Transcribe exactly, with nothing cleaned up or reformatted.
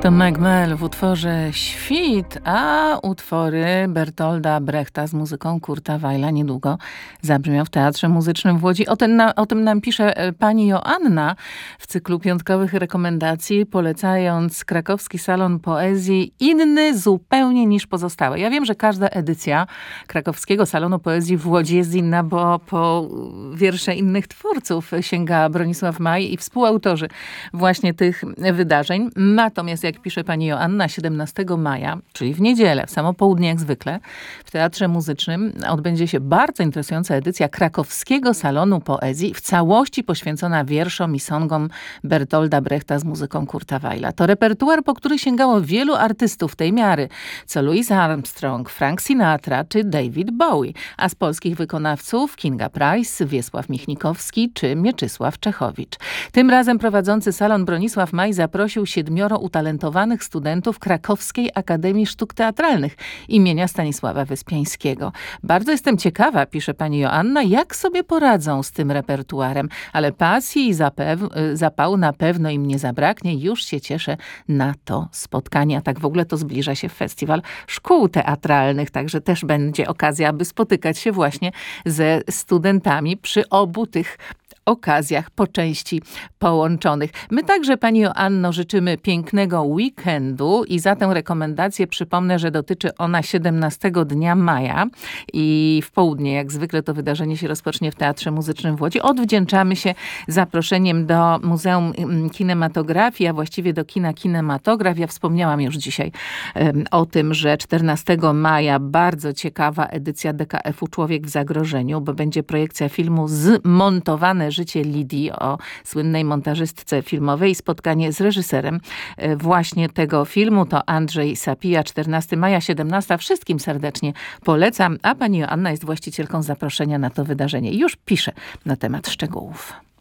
To Meg Mel w utworze Świt, a utwory Bertolda Brechta z muzyką Kurta Weila niedługo zabrzmią w Teatrze Muzycznym w Łodzi. O, ten, na, o tym nam pisze pani Joanna w cyklu piątkowych rekomendacji, polecając krakowski salon poezji, inny zupełnie niż pozostałe. Ja wiem, że każda edycja krakowskiego salonu poezji w Łodzi jest inna, bo po wiersze innych twórców sięga Bronisław Maj i współautorzy właśnie tych wydarzeń. Natomiast jak pisze pani Joanna, siedemnastego maja, czyli w niedzielę, w samo południe jak zwykle, w Teatrze Muzycznym odbędzie się bardzo interesująca edycja krakowskiego salonu poezji, w całości poświęcona wierszom i songom Bertolda Brechta z muzyką Kurta Weila. To repertuar, po który sięgało wielu artystów tej miary, co Louis Armstrong, Frank Sinatra czy David Bowie, a z polskich wykonawców Kinga Price, Wiesław Michnikowski czy Mieczysław Czechowicz. Tym razem prowadzący salon Bronisław Maj zaprosił siedmioro utalentowanych studentów Krakowskiej Akademii Sztuk Teatralnych imienia Stanisława Wyspiańskiego. Bardzo jestem ciekawa, pisze pani Joanna, jak sobie poradzą z tym repertuarem, ale pasji i zapału na pewno im nie zabraknie. Już się cieszę na to spotkanie. A tak w ogóle to zbliża się festiwal szkół teatralnych, także też będzie okazja, aby spotykać się właśnie ze studentami przy obu tych okazjach po części połączonych. My także, pani Joanno, życzymy pięknego weekendu i za tę rekomendację przypomnę, że dotyczy ona siedemnastego dnia maja i w południe, jak zwykle, to wydarzenie się rozpocznie w Teatrze Muzycznym w Łodzi. Odwdzięczamy się zaproszeniem do Muzeum Kinematografii, a właściwie do kina Kinematograf. Ja wspomniałam już dzisiaj um, o tym, że czternastego maja bardzo ciekawa edycja D K F-u Człowiek w zagrożeniu, bo będzie projekcja filmu Zmontowane życie Lidii o słynnej montażystce filmowej i spotkanie z reżyserem właśnie tego filmu. To Andrzej Sapija, czternastego maja, siedemnastego. Wszystkim serdecznie polecam, a pani Joanna jest właścicielką zaproszenia na to wydarzenie. Już pisze na temat szczegółów.